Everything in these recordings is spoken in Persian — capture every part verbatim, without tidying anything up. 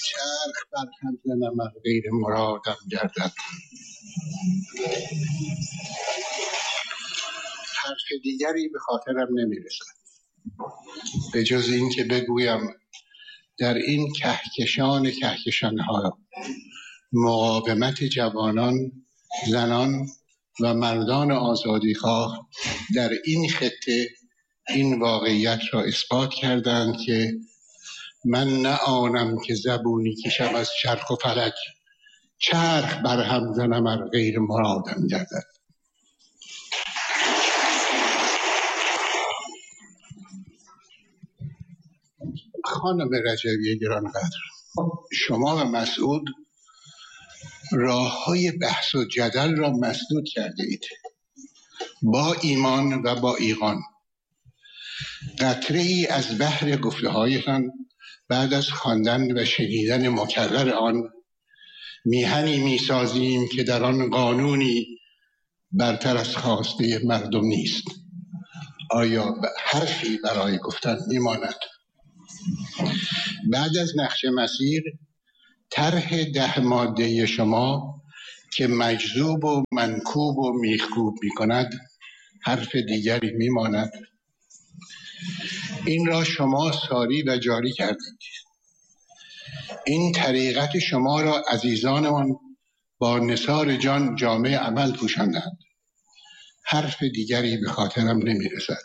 چرخ بر هم زنم ار غیر مرادم گردد. حرف دیگری به خاطرم نمیرسد به جز این که بگویم در این کهکشان کهکشان‌ها مقاومت جوانان، زنان و مردان آزادیخواه در این خطه این واقعیت را اثبات کردند که من نه آنم که زبونی کشم از چرخ و فلک، چرخ بر هم زنم ار غیر مرادم گردد. خانم رجوی گرانقدر، شما و مسعود راه های بحث و جدل را مسدود کرده اید. با ایمان و با ایقان قطره ای از بحر گفته هایتان بعد از خواندن و شنیدن مکرر آن میهنی میسازیم که در آن قانونی برتر از خواسته مردم نیست. آیا حرفی برای گفتن میماند؟ بعد از نقش مسیر طرح ده ماده شما که مجذوب و منکوب و میخکوب میکند حرف دیگری میماند؟ این را شما ساری و جاری کردید. این طریقت شما را عزیزانمان با نثار جان جامعه عمل پوشاندند. حرف دیگری به خاطرم نمیرسد.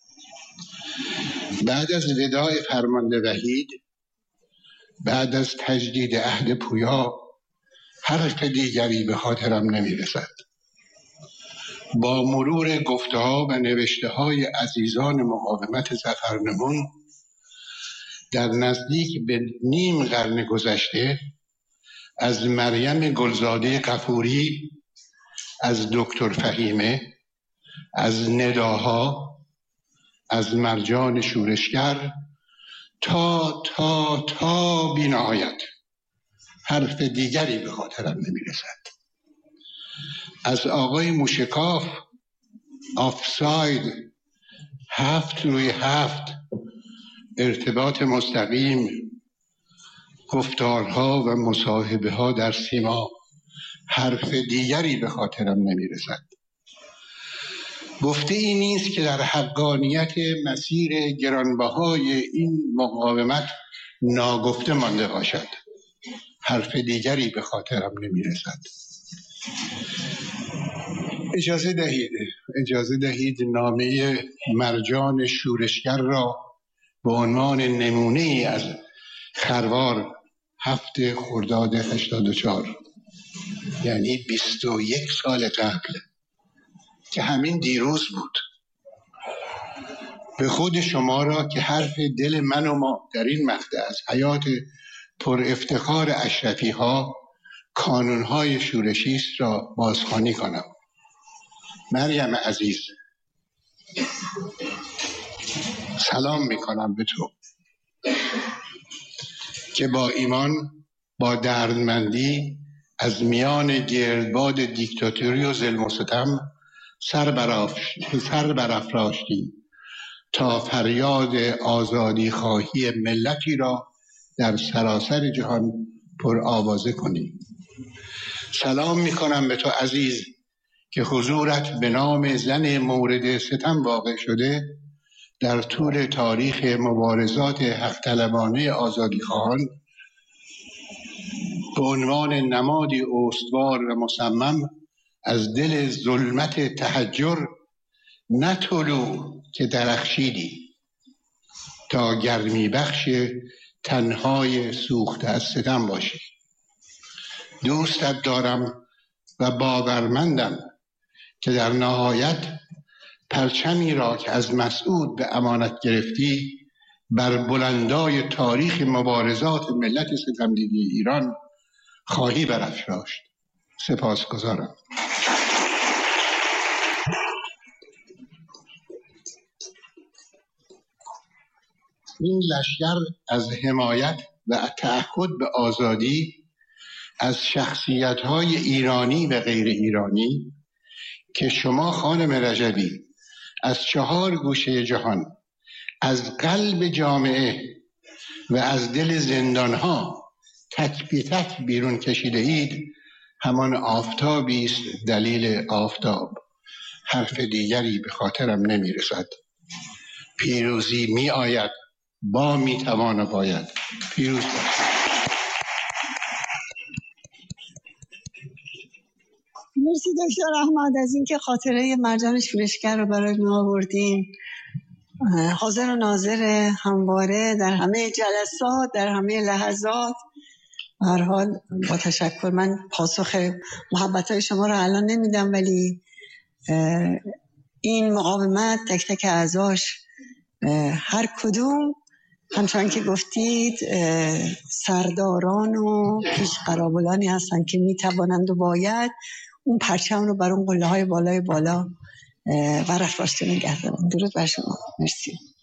بعد از وداع فرمانده وحید، بعد از تجدید عهد پویا، حرف دیگری به خاطرم نمیرسد. با مرور گفته ها و نوشته های عزیزان مقاومت ظفرنمون در نزدیک به نیم قرن گذشته، از مریم گلزاده غفوری، از دکتر فهیمه، از نداها، از مرجان شورشگر تا تا تا بی نهایت حرف دیگری به خاطرم نمیرسد. از آقای موشکاف، آفساید، هفت روی هفت، ارتباط مستقیم، گفتارها و مصاحبه ها در سیما حرف دیگری به خاطرم نمیرسد. گفته ای نیست که در حقانیت مسیر گرانبهای این مقاومت ناگفته مانده باشد. حرف دیگری به خاطرم نمیرسد. اجازه دهید اجازه دهید نامه مرجان شورشگر را به عنوان نمونه ای از خروار هفت خرداد هشتاد و چهار، یعنی بیست و یک سال قبل که همین دیروز بود، به خود شما را که حرف دل من و ما در این مقطع از حیات پر افتخار اشرفی ها کانون های شورشی است را بازخوانی کنم. مریم عزیز، سلام می کنم به تو که با ایمان، با دردمندی از میان گردباد دیکتاتوری و ظلم و ستم سر برافراشتی تا فریاد آزادی خواهی ملتی را در سراسر جهان پر آوازه کنی. سلام می کنم به تو عزیز که حضورت به نام زن مورد ستم واقع شده در طول تاریخ مبارزات حق طلبانه آزادی خواهان به عنوان نمادی استوار و مصمم از دل ظلمت تحجر نه طلوع که درخشیدی تا گرمی بخش تنهای سوخته از ستم باشی. دوستت دارم و باورمندم که در نهایت پرچمی را که از مسعود به امانت گرفتی بر بلندای تاریخ مبارزات ملت ستمدیده ایران خواهی برافراشت. سپاسگزارم. این لشکر از حمایت و تعهد به آزادی از شخصیت‌های ایرانی و غیر ایرانی که شما خانم رجبی از چهار گوشه جهان، از قلب جامعه و از دل زندانها تک بی تک بیرون کشیده اید همان آفتابی است دلیل آفتاب. حرف دیگری به خاطرم نمی رسد. پیروزی می آید، با می توان و باید. پیروز باشید. مرسی دکتر احمد از اینکه خاطره مرجان شورشگر رو برای ما آوردین. حاضر و ناظر همواره در همه جلسات، در همه لحظات. به هر حال با تشکر. من پاسخ محبت‌های شما رو الان نمیدم، ولی این مقاومت تک تک اعضاش هر کدوم همچنان که گفتید سرداران و پیشقرابلانی هستن که میتوانند و باید اون پرچم رو بر اون قله های بالای بالا ورق راسته نگه دارن. درود بر شما. مرسی.